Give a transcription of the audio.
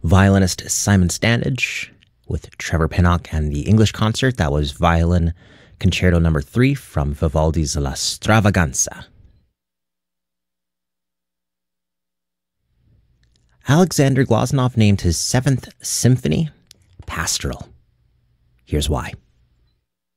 Violinist Simon Standage with Trevor Pinnock and the English concert. That was Violin Concerto No. 3 from Vivaldi's La Stravaganza. Alexander Glazunov named his 7th symphony Pastoral. Here's why.